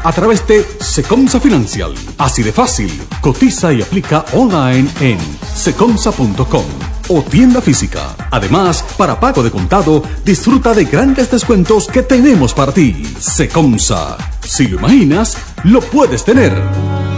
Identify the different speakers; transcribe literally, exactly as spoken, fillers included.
Speaker 1: a través de Secomsa Financial. Así de fácil. Cotiza y aplica online en secomsa punto com o tienda física. Además, para pago de contado, disfruta de grandes descuentos que tenemos para ti. Secomsa. Si lo imaginas, lo puedes tener.